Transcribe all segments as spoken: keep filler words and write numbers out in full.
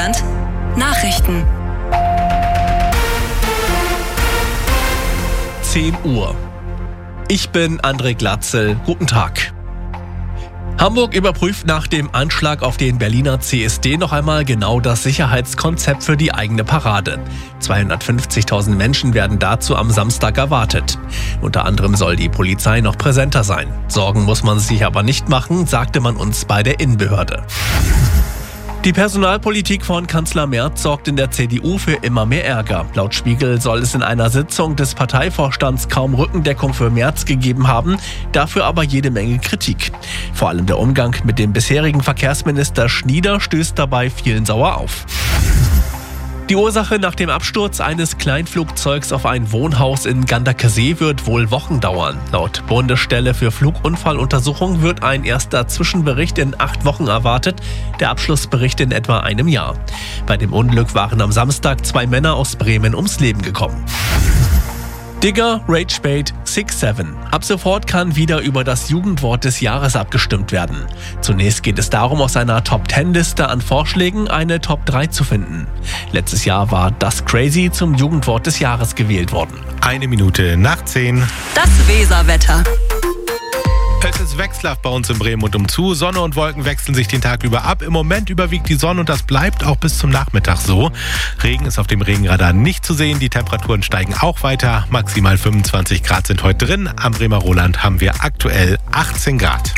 Roland. Nachrichten. zehn Uhr. Ich bin André Glatzel. Guten Tag. Hamburg überprüft nach dem Anschlag auf den Berliner C S D noch einmal genau das Sicherheitskonzept für die eigene Parade. zweihundertfünfzigtausend Menschen werden dazu am Samstag erwartet. Unter anderem soll die Polizei noch präsenter sein. Sorgen muss man sich aber nicht machen, sagte man uns bei der Innenbehörde. Die Personalpolitik von Kanzler Merz sorgt in der C D U für immer mehr Ärger. Laut Spiegel soll es in einer Sitzung des Parteivorstands kaum Rückendeckung für Merz gegeben haben, dafür aber jede Menge Kritik. Vor allem der Umgang mit dem bisherigen Verkehrsminister Schnieder stößt dabei vielen sauer auf. Die Ursache nach dem Absturz eines Kleinflugzeugs auf ein Wohnhaus in Ganderkesee wird wohl Wochen dauern. Laut Bundesstelle für Flugunfalluntersuchung wird ein erster Zwischenbericht in acht Wochen erwartet, der Abschlussbericht in etwa einem Jahr. Bei dem Unglück waren am Samstag zwei Männer aus Bremen ums Leben gekommen. Digger, Ragebait, six seven. Ab sofort kann wieder über das Jugendwort des Jahres abgestimmt werden. Zunächst geht es darum, aus einer Top zehn Liste an Vorschlägen eine Top drei zu finden. Letztes Jahr war das Crazy zum Jugendwort des Jahres gewählt worden. Eine Minute nach zehn. Das Weserwetter. Es ist wechselhaft bei uns in Bremen und umzu. Sonne und Wolken wechseln sich den Tag über ab. Im Moment überwiegt die Sonne und das bleibt auch bis zum Nachmittag so. Regen ist auf dem Regenradar nicht zu sehen. Die Temperaturen steigen auch weiter. Maximal fünfundzwanzig Grad sind heute drin. Am Bremer Roland haben wir aktuell achtzehn Grad.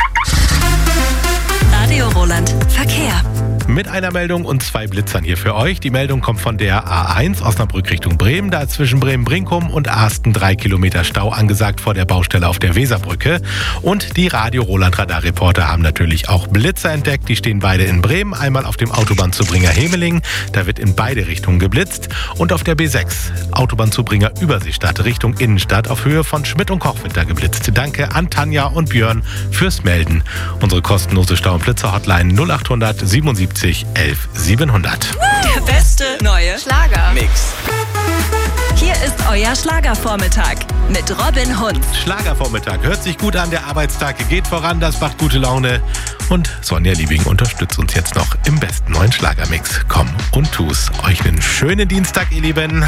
Radio Roland. Verkehr. Mit einer Meldung und zwei Blitzern hier für euch. Die Meldung kommt von der A eins Osnabrück Richtung Bremen. Da ist zwischen Bremen-Brinkum und Asten drei Kilometer Stau angesagt vor der Baustelle auf der Weserbrücke. Und die Radio Roland Radarreporter haben natürlich auch Blitzer entdeckt. Die stehen beide in Bremen. Einmal auf dem Autobahnzubringer Hemeling. Da wird in beide Richtungen geblitzt. Und auf der B sechs Autobahnzubringer Überseestadt Richtung Innenstadt auf Höhe von Schmidt und Koch wird da geblitzt. Danke an Tanja und Björn fürs Melden. Unsere kostenlose Stau- und Blitzer-Hotline null acht hundert siebenundsiebzig elf siebenhundert. Der beste neue Schlager-Mix. Hier ist euer Schlagervormittag mit Robin Hunz. Schlagervormittag. Hört sich gut an, der Arbeitstag geht voran, das macht gute Laune. Und Sonja Liebing unterstützt uns jetzt noch im besten neuen Schlagermix. Komm und tu's. Euch einen schönen Dienstag, ihr Lieben.